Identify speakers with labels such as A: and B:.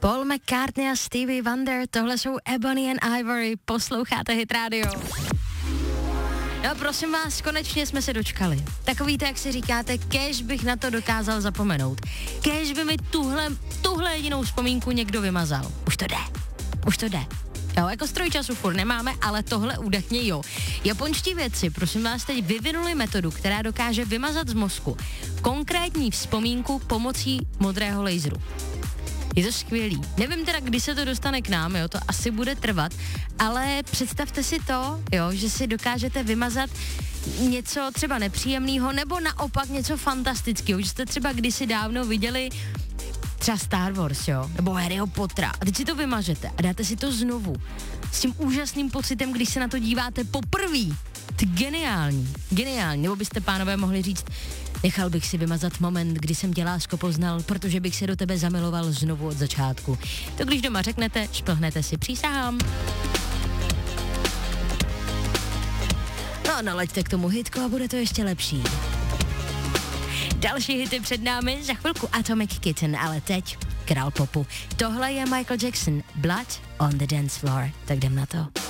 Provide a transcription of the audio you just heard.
A: Paul McCartney a Stevie Wonder, tohle jsou Ebony and Ivory, posloucháte Hit Radio. No prosím vás, konečně jsme se dočkali. Takový to, jak si říkáte, kéž bych na to dokázal zapomenout. Kéž by mi tuhle jedinou vzpomínku někdo vymazal. Už to jde. Jo, jako stroj času furt nemáme, ale tohle údajně jo. Japonští vědci, prosím vás, teď vyvinuli metodu, která dokáže vymazat z mozku konkrétní vzpomínku pomocí modrého laseru. Je to skvělý. Nevím teda, kdy se to dostane k nám, jo, to asi bude trvat, ale představte si to, jo, že si dokážete vymazat něco třeba nepříjemného nebo naopak něco fantastického, že jste třeba kdysi dávno viděli třeba Star Wars, jo, nebo Harryho Pottera a teď si to vymažete a dáte si to znovu s tím úžasným pocitem, když se na to díváte poprvé. To geniální, nebo byste, pánové, mohli říct, nechal bych si vymazat moment, kdy jsem tě, lásko, poznal, protože bych se do tebe zamiloval znovu od začátku. To když doma řeknete, šplhnete si, přísahám. No, nalaďte k tomu hitku a bude to ještě lepší. Další hity před námi, za chvilku Atomic Kitten, ale teď král popu. Tohle je Michael Jackson, Blood on the Dance Floor, tak jdem na to.